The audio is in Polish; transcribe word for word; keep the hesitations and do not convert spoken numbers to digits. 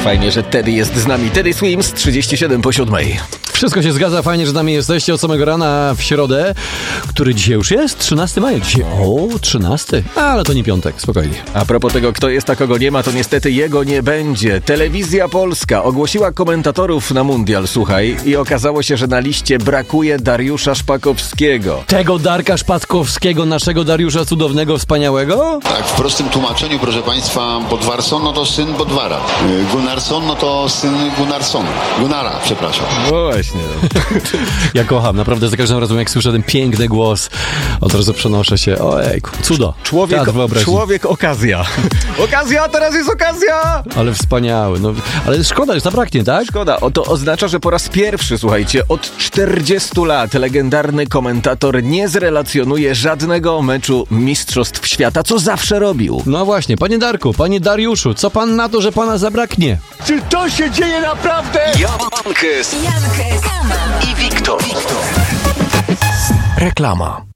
Fajnie, że Teddy jest z nami. Teddy Swims, trzydzieści siedem po siódmej. Wszystko się zgadza, fajnie, że z nami jesteście od samego rana w środę, który dzisiaj już jest, trzynastego maja. Dzisiaj, o, trzynasty, ale to nie piątek, spokojnie. A propos tego, kto jest, a kogo nie ma, to niestety jego nie będzie. Telewizja Polska ogłosiła komentatorów na mundial, słuchaj, i okazało się, że na liście brakuje Dariusza Szpakowskiego. Tego Darka Szpatkowskiego, naszego Dariusza cudownego, wspaniałego? Tak, w prostym tłumaczeniu, proszę Państwa, Bodvarsson no to syn Bodvara. Gunnarsson no to syn Gunnarssona. Gunnara, przepraszam. No właśnie. Ja kocham, naprawdę za każdym razem jak słyszę ten piękny głos, od razu przenoszę się, ojejku, cudo. Człowiek, człowiek okazja. Okazja, teraz jest okazja! Ale wspaniały, no, ale szkoda, że zabraknie, tak? Szkoda, o to oznacza, że po raz pierwszy, słuchajcie, od czterdziestu lat legendarny komentator nie zrelacjonuje żadnego meczu Mistrzostw Świata, co zawsze robił. No właśnie, panie Darku, panie Dariuszu, co pan na to, że pana zabraknie? Czy to się dzieje naprawdę? Jankes Jankes i Wiktor. Reklama.